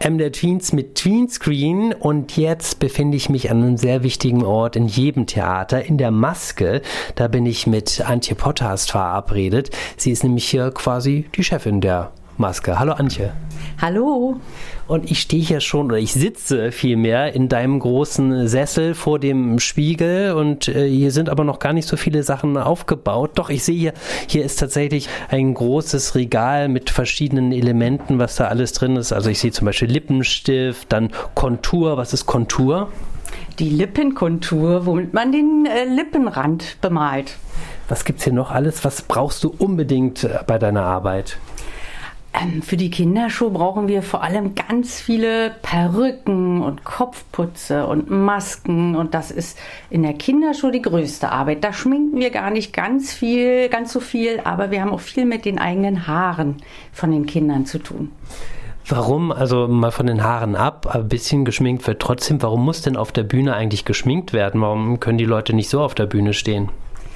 MDR Tweens mit Tweenscreen und jetzt befinde ich mich an einem sehr wichtigen Ort in jedem Theater, in der Maske. Da bin ich mit Antje Potthast verabredet. Sie ist nämlich hier quasi die Chefin der Maske. Hallo Antje. Hallo. Und ich stehe hier schon, oder ich sitze vielmehr in deinem großen Sessel vor dem Spiegel und hier sind aber noch gar nicht so viele Sachen aufgebaut. Doch, ich sehe hier ist tatsächlich ein großes Regal mit verschiedenen Elementen, was da alles drin ist. Also ich sehe zum Beispiel Lippenstift, dann Kontur. Was ist Kontur? Die Lippenkontur, womit man den Lippenrand bemalt. Was gibt's hier noch alles? Was brauchst du unbedingt bei deiner Arbeit? Für die Kindershow brauchen wir vor allem ganz viele Perücken und Kopfputze und Masken und das ist in der Kindershow die größte Arbeit. Da schminken wir gar nicht ganz so viel, aber wir haben auch viel mit den eigenen Haaren von den Kindern zu tun. Warum, also mal von den Haaren ab, ein bisschen geschminkt wird trotzdem, warum muss denn auf der Bühne eigentlich geschminkt werden? Warum können die Leute nicht so auf der Bühne stehen?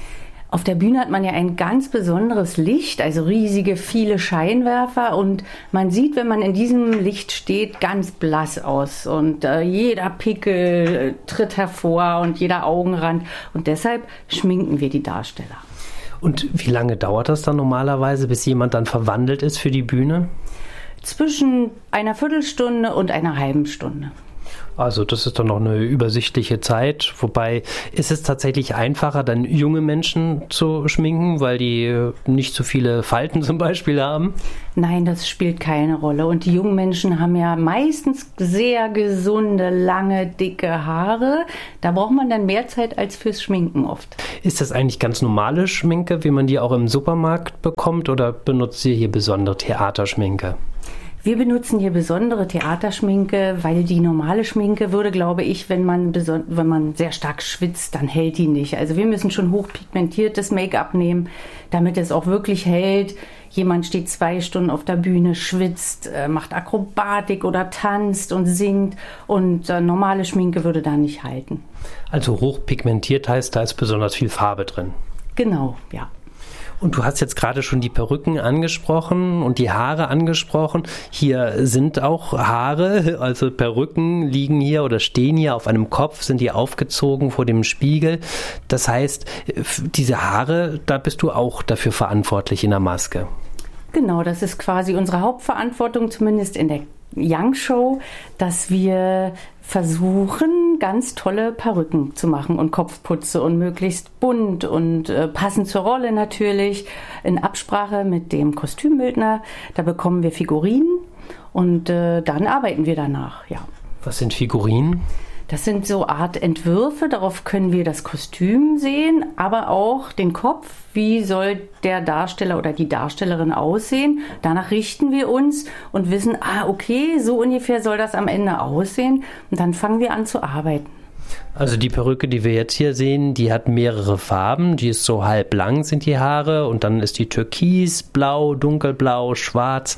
Auf der Bühne hat man ja ein ganz besonderes Licht, also riesige, viele Scheinwerfer und man sieht, wenn man in diesem Licht steht, ganz blass aus und jeder Pickel tritt hervor und jeder Augenrand und deshalb schminken wir die Darsteller. Und wie lange dauert das dann normalerweise, bis jemand dann verwandelt ist für die Bühne? Zwischen einer Viertelstunde und einer halben Stunde. Also das ist dann noch eine übersichtliche Zeit, wobei ist es tatsächlich einfacher, dann junge Menschen zu schminken, weil die nicht so viele Falten zum Beispiel haben? Nein, das spielt keine Rolle und die jungen Menschen haben ja meistens sehr gesunde, lange, dicke Haare. Da braucht man dann mehr Zeit als fürs Schminken oft. Ist das eigentlich ganz normale Schminke, wie man die auch im Supermarkt bekommt oder benutzt ihr hier besondere Theaterschminke? Wir benutzen hier besondere Theaterschminke, weil die normale Schminke würde, glaube ich, wenn man sehr stark schwitzt, dann hält die nicht. Also wir müssen schon hochpigmentiertes Make-up nehmen, damit es auch wirklich hält. Jemand steht 2 Stunden auf der Bühne, schwitzt, macht Akrobatik oder tanzt und singt und normale Schminke würde da nicht halten. Also hochpigmentiert heißt, da ist besonders viel Farbe drin. Genau, ja. Und du hast jetzt gerade schon die Perücken angesprochen und die Haare angesprochen. Hier sind auch Haare, also Perücken liegen hier oder stehen hier auf einem Kopf, sind die aufgezogen vor dem Spiegel. Das heißt, diese Haare, da bist du auch dafür verantwortlich in der Maske. Genau, das ist quasi unsere Hauptverantwortung, zumindest in der Young Show, dass wir versuchen, ganz tolle Perücken zu machen und Kopfputze und möglichst bunt und passend zur Rolle natürlich, in Absprache mit dem Kostümbildner. Da bekommen wir Figurinen und dann arbeiten wir danach, ja. Was sind Figurinen? Das sind so Art Entwürfe, darauf können wir das Kostüm sehen, aber auch den Kopf. Wie soll der Darsteller oder die Darstellerin aussehen? Danach richten wir uns und wissen, okay, so ungefähr soll das am Ende aussehen. Und dann fangen wir an zu arbeiten. Also die Perücke, die wir jetzt hier sehen, die hat mehrere Farben. Die ist so halblang sind die Haare und dann ist die türkis, blau, dunkelblau, schwarz.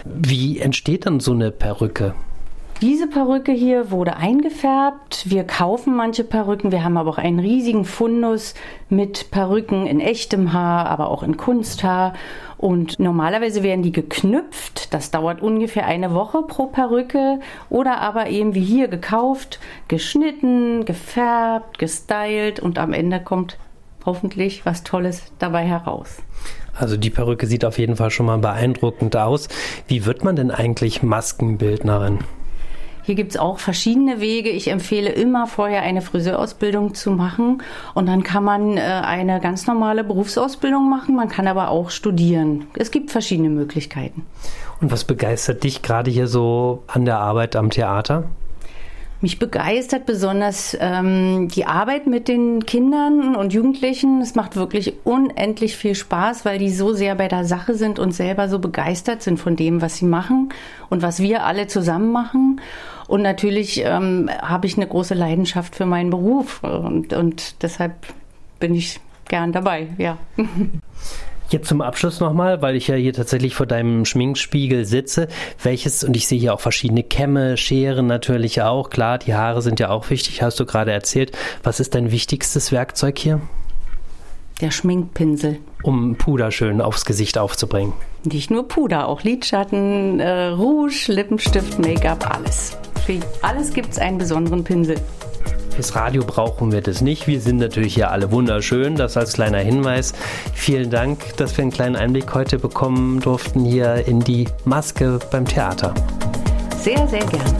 Wie entsteht dann so eine Perücke? Diese Perücke hier wurde eingefärbt. Wir kaufen manche Perücken. Wir haben aber auch einen riesigen Fundus mit Perücken in echtem Haar, aber auch in Kunsthaar. Und normalerweise werden die geknüpft. Das dauert ungefähr eine Woche pro Perücke. Oder aber eben wie hier gekauft, geschnitten, gefärbt, gestylt und am Ende kommt hoffentlich was Tolles dabei heraus. Also die Perücke sieht auf jeden Fall schon mal beeindruckend aus. Wie wird man denn eigentlich Maskenbildnerin? Hier gibt es auch verschiedene Wege. Ich empfehle immer vorher eine Friseurausbildung zu machen und dann kann man eine ganz normale Berufsausbildung machen. Man kann aber auch studieren. Es gibt verschiedene Möglichkeiten. Und was begeistert dich gerade hier so an der Arbeit am Theater? Mich begeistert besonders die Arbeit mit den Kindern und Jugendlichen. Es macht wirklich unendlich viel Spaß, weil die so sehr bei der Sache sind und selber so begeistert sind von dem, was sie machen und was wir alle zusammen machen. Und natürlich habe ich eine große Leidenschaft für meinen Beruf und deshalb bin ich gern dabei, ja. Jetzt zum Abschluss nochmal, weil ich ja hier tatsächlich vor deinem Schminkspiegel sitze. Und ich sehe hier auch verschiedene Kämme, Scheren natürlich auch. Klar, die Haare sind ja auch wichtig, hast du gerade erzählt. Was ist dein wichtigstes Werkzeug hier? Der Schminkpinsel. Um Puder schön aufs Gesicht aufzubringen. Nicht nur Puder, auch Lidschatten, Rouge, Lippenstift, Make-up, alles. Für alles gibt es einen besonderen Pinsel. Fürs Radio brauchen wir das nicht. Wir sind natürlich hier alle wunderschön. Das als kleiner Hinweis. Vielen Dank, dass wir einen kleinen Einblick heute bekommen durften hier in die Maske beim Theater. Sehr, sehr gern.